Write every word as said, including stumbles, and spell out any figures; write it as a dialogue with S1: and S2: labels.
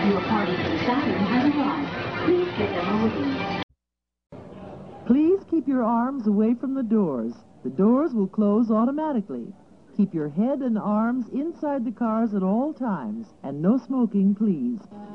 S1: Your party from Saturn has arrived. Please get them over.
S2: Please keep your arms away from the doors. The doors will close automatically. Keep your head and arms inside the cars at all times, and no smoking, please.